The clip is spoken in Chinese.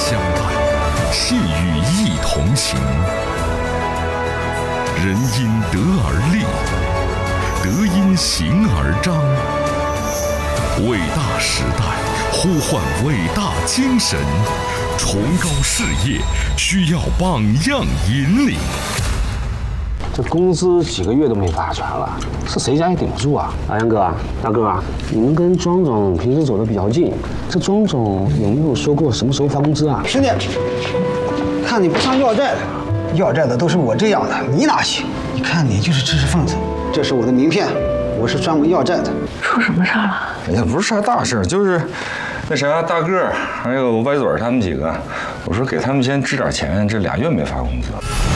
相伴，是与义同行。人因德而立，德因行而彰。伟大时代呼唤伟大精神，崇高事业需要榜样引领。 这工资几个月都没发全了，是谁家也顶不住啊！阿阳哥、大哥啊，你们跟庄总平时走得比较近，这庄总有没有说过什么时候发工资啊？ 兄弟，看你不像要债的，要债的都是我这样的，你哪行？你看你就是知识分子。这是我的名片，我是专门要债的。 出什么事儿了？ 哎呀，不是啥大事，就是那啥大个儿还有歪嘴他们几个，我说给他们先支点钱，这2月没发工资。